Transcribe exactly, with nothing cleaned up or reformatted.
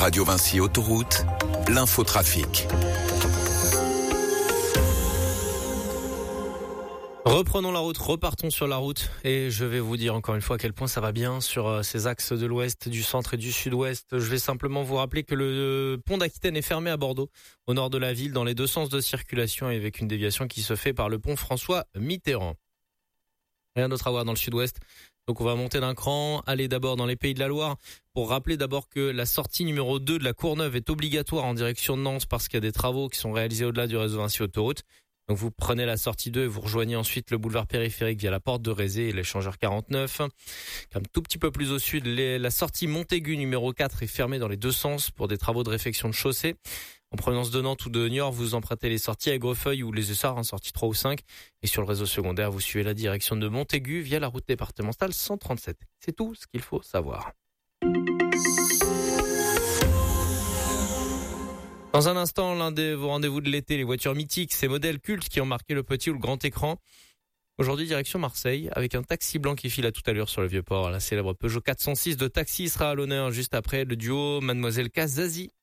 Radio Vinci Autoroute, l'infotrafic. Reprenons la route, repartons sur la route et je vais vous dire encore une fois à quel point ça va bien sur ces axes de l'ouest, du centre et du sud-ouest. Je vais simplement vous rappeler que le pont d'Aquitaine est fermé à Bordeaux, au nord de la ville, dans les deux sens de circulation et avec une déviation qui se fait par le pont François Mitterrand. Rien d'autre à voir dans le sud-ouest. Donc on va monter d'un cran, aller d'abord dans les Pays de la Loire pour rappeler d'abord que la sortie numéro deux de la Courneuve est obligatoire en direction de Nantes parce qu'il y a des travaux qui sont réalisés au-delà du réseau Vinci Autoroute. Donc vous prenez la sortie deux et vous rejoignez ensuite le boulevard périphérique via la porte de Rézé et l'échangeur quarante-neuf. Comme tout petit peu plus au sud, les, la sortie Montaigu numéro quatre est fermée dans les deux sens pour des travaux de réfection de chaussée. En provenance de Nantes ou de Niort, vous empruntez les sorties Aigrefeuille ou les Essarts, hein, sortie trois ou cinq. Et sur le réseau secondaire, vous suivez la direction de Montaigu via la route départementale cent trente-sept. C'est tout ce qu'il faut savoir. Dans un instant, l'un de vos rendez-vous de l'été, les voitures mythiques, ces modèles cultes qui ont marqué le petit ou le grand écran. Aujourd'hui, direction Marseille, avec un taxi blanc qui file à toute allure sur le Vieux-Port. La célèbre Peugeot quatre cent six de taxi sera à l'honneur juste après le duo Mademoiselle K Zazie.